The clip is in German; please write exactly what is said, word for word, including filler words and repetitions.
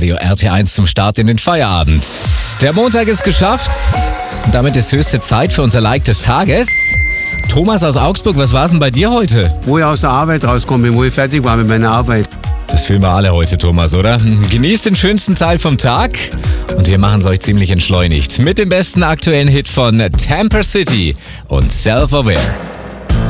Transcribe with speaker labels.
Speaker 1: Radio R T eins zum Start in den Feierabend. Der Montag ist geschafft und damit ist höchste Zeit für unser Like des Tages. Thomas aus Augsburg, was war es denn bei dir heute?
Speaker 2: Wo ich aus der Arbeit rauskomme, wo ich fertig war mit meiner Arbeit.
Speaker 1: Das fühlen wir alle heute, Thomas, oder? Genießt den schönsten Teil vom Tag und wir machen es euch ziemlich entschleunigt mit dem besten aktuellen Hit von Tamper City und Self-Aware.